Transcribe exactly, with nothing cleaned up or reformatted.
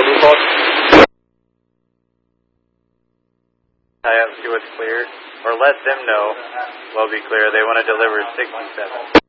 Blue Falls. I have to see what's clear, or let them know we'll be clear. They want to deliver sixty-seven.